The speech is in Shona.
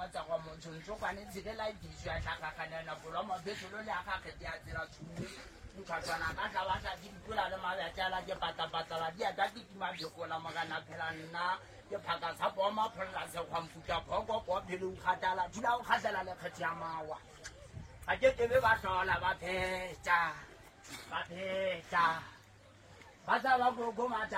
tsa go montshontsho kwane tshirela diso ya tlhakakanela bolo mabesolo le a gage di a tsela tshune tlhatswana ka tla batla di dipula le mabatala ke patapatala di a ka kitima bjokola magana phela nna ke phaka tshapo wa mapholla se khwamfuta phoko ko phele o khatala thula o khatala le kgethi ya mawa a ke tebe ba hlola ba phetsa ba tsa ba go go mata